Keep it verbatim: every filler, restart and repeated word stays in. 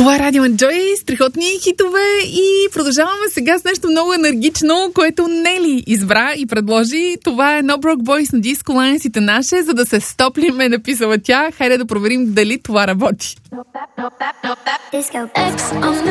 Това е Радио Enjoy, страхотни хитове и продължаваме сега с нещо много енергично, което Нели избра и предложи. Това е No Broke Boys на Disco Lines и Танаше, за да се стоплим, е написала тя. Хайде да проверим дали това работи.